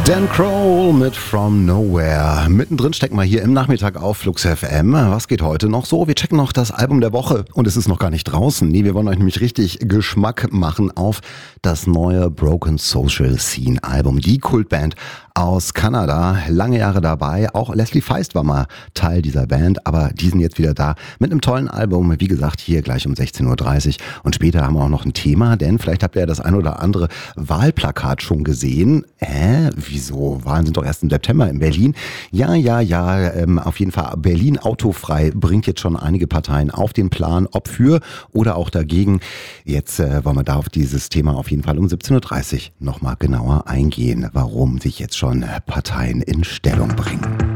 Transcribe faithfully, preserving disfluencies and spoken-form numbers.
Dan Kroll mit From Nowhere. Mittendrin stecken wir hier im Nachmittag auf Flux F M. Was geht heute noch so? Wir checken noch das Album der Woche und es ist noch gar nicht draußen. Nee, wir wollen euch nämlich richtig Geschmack machen auf das neue Broken Social Scene Album. Die Kultband aus Kanada, lange Jahre dabei. Auch Leslie Feist war mal Teil dieser Band, aber die sind jetzt wieder da mit einem tollen Album. Wie gesagt, hier gleich um sechzehn Uhr dreißig. Und später haben wir auch noch ein Thema, denn vielleicht habt ihr ja das ein oder andere Wahlplakat schon gesehen. Hä? Wieso? Wahlen sind doch erst im September in Berlin. Ja, ja, ja, ähm, auf jeden Fall Berlin autofrei bringt jetzt schon einige Parteien auf den Plan, ob für oder auch dagegen. Jetzt äh, wollen wir da auf dieses Thema auf jeden Fall um siebzehn Uhr dreißig nochmal genauer eingehen, warum sich jetzt schon Parteien in Stellung bringen.